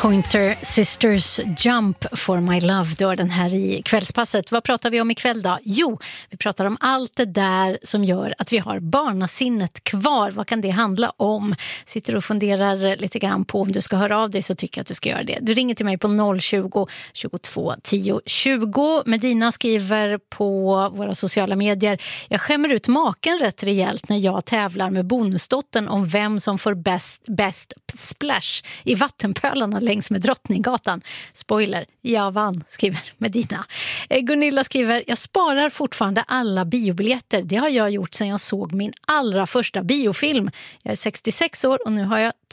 Pointer Sisters Jump for My Love, då den här i kvällspasset. Vad pratar vi om ikväll då? Jo, vi pratar om allt det där som gör att vi har barnasinnet kvar. Vad kan det handla om? Sitter och funderar lite grann på om du ska höra av dig, så tycker jag att du ska göra det. Du ringer till mig på 020 22 10 20. Medina skriver på våra sociala medier: jag skämmer ut maken rätt rejält när jag tävlar med bonusdottern om vem som får bäst splash i vattenpölarna längs med Drottninggatan. Spoiler, jag vann, skriver Medina. Gunilla skriver: jag sparar fortfarande alla biobiljetter. Det har jag gjort sedan jag såg min allra första biofilm. Jag är 66 år och nu har jag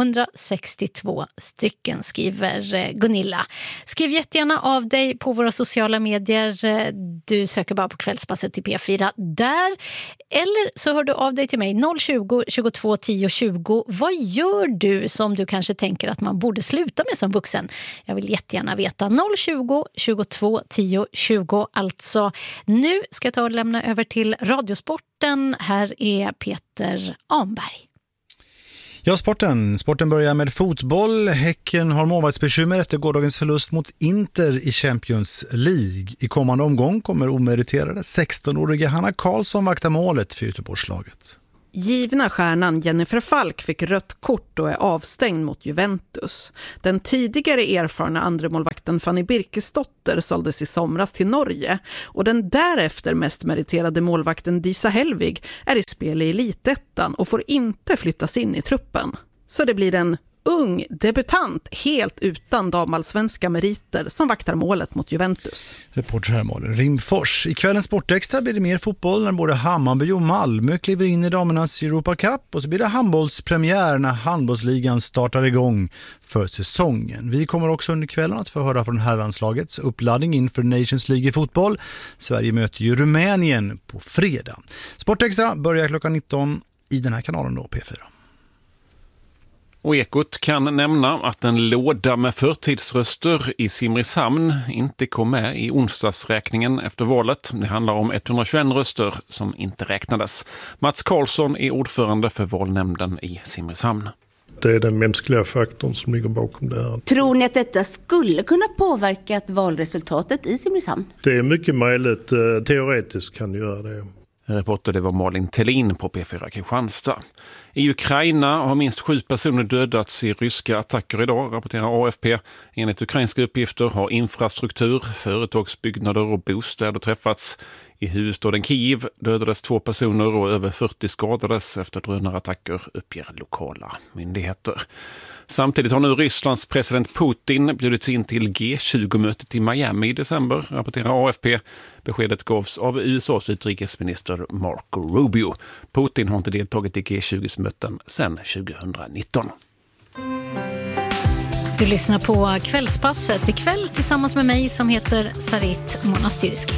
262 stycken, skriver Gunilla. Skriv jättegärna av dig på våra sociala medier. Du söker bara på Kvällspasset i P4 där. Eller så hör du av dig till mig 020 22 10 20. Vad gör du som du kanske tänker att man borde sluta med som vuxen? Jag vill jättegärna veta. 020 22 10 20. Alltså, nu ska jag ta och lämna över till Radiosporten. Här är Peter Amberg. Ja, sporten börjar med fotboll. Häcken har målvaktsbekymmer efter gårdagens förlust mot Inter i Champions League. I kommande omgång kommer omeriterade 16-åriga Hanna Karlsson vakta målet för Göteborgslaget. Givna stjärnan Jennifer Falk fick rött kort och är avstängd mot Juventus. Den tidigare erfarna andremålvakten Fanny Birkesdotter såldes i somras till Norge. Och den därefter mest meriterade målvakten Disa Helvig är i spel i Elitettan och får inte flyttas in i truppen. Så det blir en ung debutant helt utan damallsvenska meriter som vaktar målet mot Juventus. Reporter här Malin Rimfors. I kvällens Sportextra blir det mer fotboll när både Hammarby och Malmö kliver in i damernas Europa Cup, och så blir det handbollspremiär när handbollsligan startar igång för säsongen. Vi kommer också under kvällen att få höra från herrlandslagets uppladdning inför Nations League i fotboll. Sverige möter ju Rumänien på fredag. Sportextra börjar klockan 19 i den här kanalen då, P4. Och Ekot kan nämna att en låda med förtidsröster i Simrishamn inte kom med i onsdagsräkningen efter valet. Det handlar om 121 röster som inte räknades. Mats Karlsson är ordförande för valnämnden i Simrishamn. Det är den mänskliga faktorn som ligger bakom det här. Tror ni att detta skulle kunna påverka valresultatet i Simrishamn? Det är mycket möjligt. Teoretiskt kan det göra det. Reporter, det var Malin Tellin på P4 Kristianstad. I Ukraina har minst 7 personer dödats i ryska attacker idag, rapporterar AFP. Enligt ukrainska uppgifter har infrastruktur, företagsbyggnader och bostäder träffats. I huvudstaden Kiev dödades 2 personer och över 40 skadades efter drönarattacker, uppger lokala myndigheter. Samtidigt har nu Rysslands president Putin bjudits in till G20-mötet i Miami i december, rapporterar AFP. Beskedet gavs av USAs utrikesminister Marco Rubio. Putin har inte deltagit i G20s möten sedan 2019. Du lyssnar på Kvällspasset ikväll tillsammans med mig som heter Sarit Monastyrski.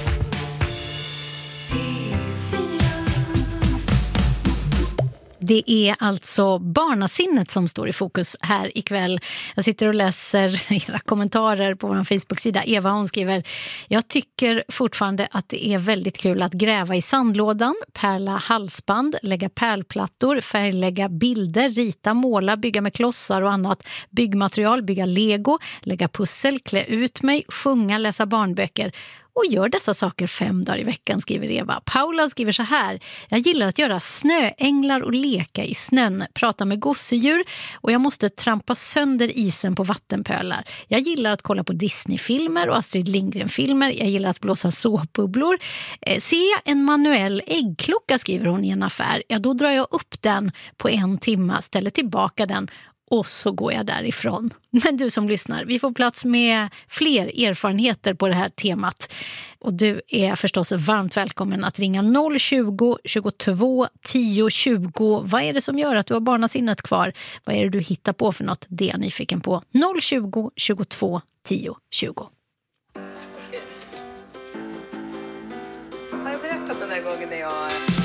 Det är alltså barnasinnet som står i fokus här ikväll. Jag sitter och läser era kommentarer på vår Facebook-sida. Eva, hon skriver: jag tycker fortfarande att det är väldigt kul att gräva i sandlådan, pärla halsband, lägga pärlplattor, färglägga bilder, rita, måla, bygga med klossar och annat byggmaterial, bygga lego, lägga pussel, klä ut mig, sjunga, läsa barnböcker. Och gör dessa saker 5 dagar i veckan, skriver Eva. Paula skriver så här: jag gillar att göra snöänglar och leka i snön, prata med gosedjur, och jag måste trampa sönder isen på vattenpölar. Jag gillar att kolla på Disney-filmer och Astrid Lindgren-filmer. Jag gillar att blåsa såpbubblor. Ser jag en manuell äggklocka, skriver hon i en affär, ja då drar jag upp den på 1 timme, ställer tillbaka den och så går jag därifrån. Men du som lyssnar, vi får plats med fler erfarenheter på det här temat. Och du är förstås varmt välkommen att ringa 020 22 10 20. Vad är det som gör att du har barnasinnet kvar? Vad är det du hittar på för något? Det är jag nyfiken på. 020 22 10 20. Har jag berättat den där gången när jag